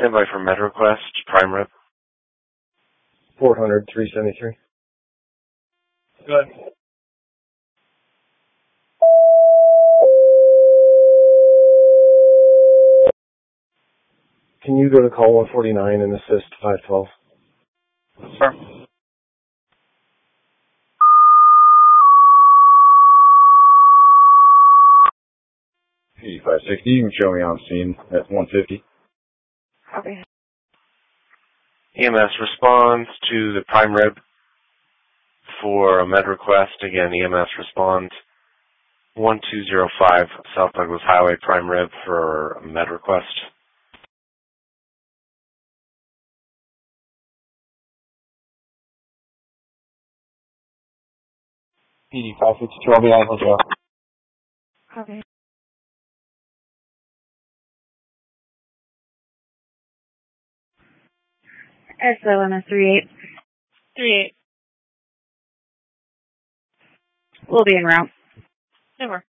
Stand by for MedRequest, Prime Rib. 400, 373. Good. Can you go to call 149 and assist 512? Sir. P560, you can show me on scene at 150. Okay. EMS responds to the Prime Rib for a MedRequest. Again, EMS responds 1205 South Douglas Highway, Prime Rib for a MedRequest. PD 552, I'll be on hold, Joe. Okay. SOMS 38. 38. We'll be en route. Over.